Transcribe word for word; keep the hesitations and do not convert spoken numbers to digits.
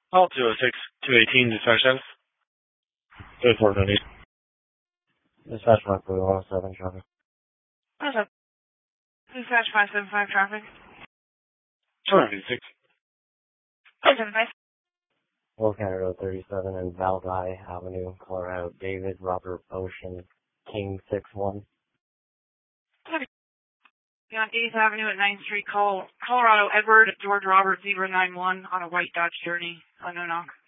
Call two oh six, two eighteen, dispatch status. two four seventy. Dispatch five one oh seven, traffic. What's up? Dispatch five seven five traffic. two ninety-six. five seven five. Volcano Road thirty-seven and Valdai Avenue, Colorado. David Robert Ocean, King six one. On eighth Avenue at ninth Street, call Colorado Edward George Robert zero nine one on a white Dodge Journey, unknown knock.